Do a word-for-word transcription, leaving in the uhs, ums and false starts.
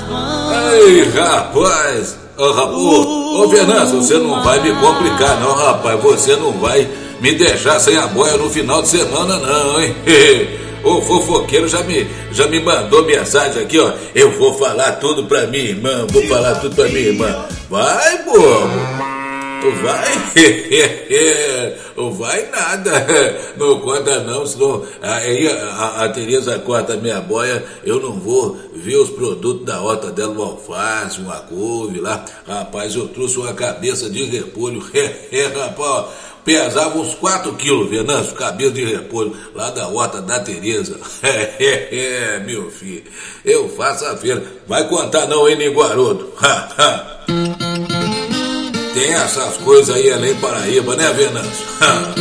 Ei, rapaz. Ô, ô, ô Venâncio, você não vai me complicar não, rapaz. Você não vai me deixar sem a boia no final de semana não, hein? O fofoqueiro já me, já me mandou mensagem aqui, ó. Eu vou falar tudo pra minha irmã, vou falar tudo pra minha irmã. Vai, bobo. Vai, vai nada, não conta não, senão aí a, a, a Tereza corta a minha boia, eu não vou ver os produtos da horta dela, um alface, uma couve lá. Rapaz, eu trouxe uma cabeça de repolho, rapaz, pesava uns quatro quilos, Venâncio, cabeça de repolho, lá da horta da Tereza. É, meu filho, eu faço a feira, vai contar não, hein, Ninguarudo? Tem essas coisas aí além Paraíba, né, Venâncio?